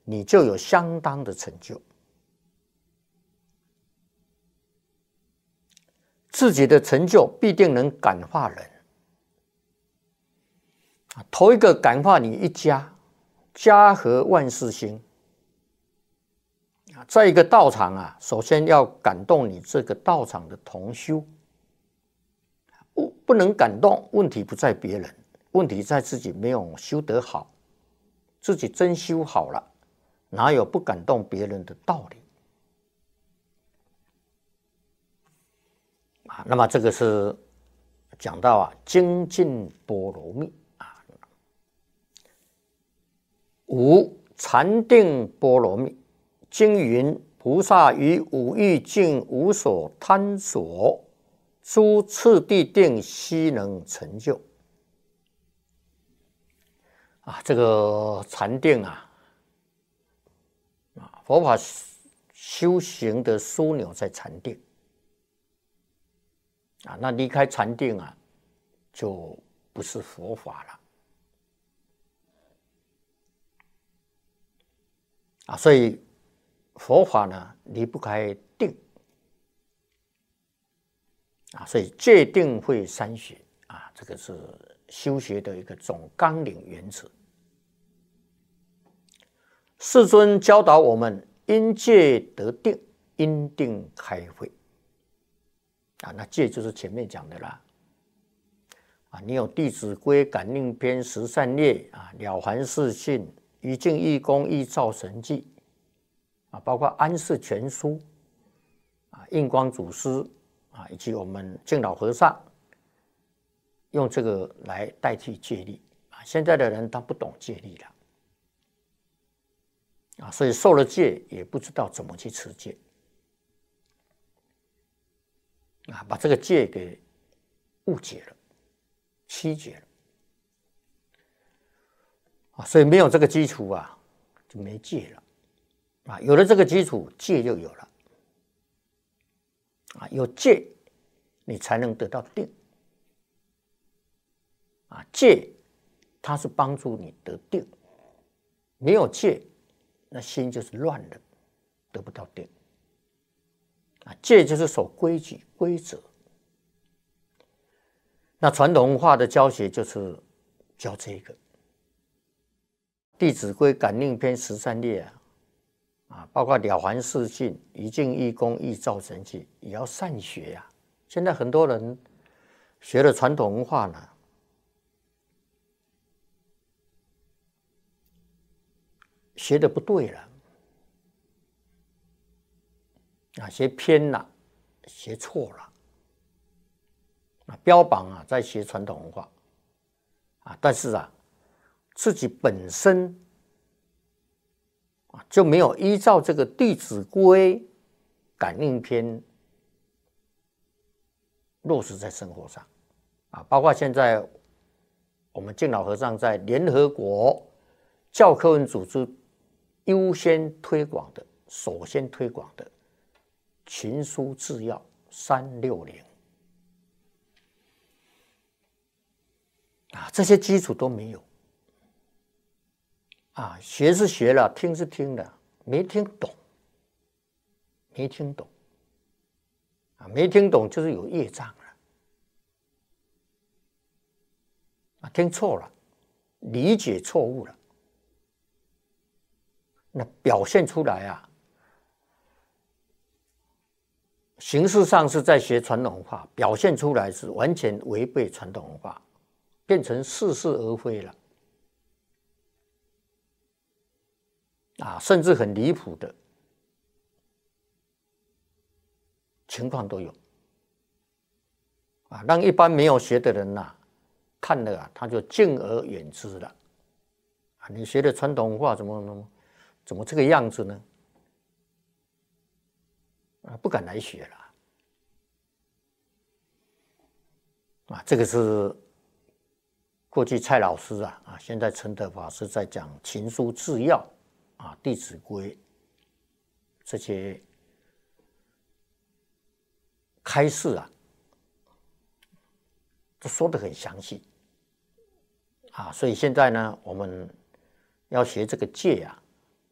你就有相当的成就。自己的成就必定能感化人。头一个感化你一家，家和万事兴。在一个道场啊，首先要感动你这个道场的同修。不能感动，问题不在别人，问题在自己没有修得好。自己真修好了，哪有不感动别人的道理？那么这个是讲到精进波罗蜜五禅定波罗蜜。经云：菩萨于五欲境无所贪着，诸次第定悉能成就。这个禅定佛法修行的枢纽在禅定那离开禅定就不是佛法了所以佛法呢离不开定所以戒定慧三学这个是修学的一个总纲领原则。世尊教导我们因戒得定，因定开慧那戒就是前面讲的啦你有《弟子规》《感应篇》《十善业》了凡四训、于净义公义照神迹包括《安世全书》印光祖师以及我们净老和尚用这个来代替戒律现在的人他不懂戒律了所以受了戒也不知道怎么去持戒把这个戒给误解了、曲解了所以没有这个基础就没戒了有了这个基础，戒就有了有戒你才能得到定戒它是帮助你得定，没有戒那心就是乱的，得不到定戒就是守规矩规则。那传统文化的教学就是教这个《弟子规》《感应篇》《十善业》包括了凡四训、于净义公义照神迹，也要善学现在很多人学了传统文化呢，学的不对了学偏了，学错了标榜在学传统文化但是自己本身就没有依照这个《弟子规》《感应篇》落实在生活上包括现在我们净老和尚在联合国教科文组织优先推广的、首先推广的群书治要360这些基础都没有学是学了，听是听了，没听懂没听懂就是有业障了听错了，理解错误了，那表现出来形式上是在学传统文化，表现出来是完全违背传统文化，变成似是而非了甚至很离谱的情况都有让一般没有学的人看了他就敬而远之了你学的传统文化怎么这个样子呢不敢来学了这个是过去蔡老师现在陈德法师在讲勤书治要弟子规这些开示都说得很详细所以现在呢我们要学这个戒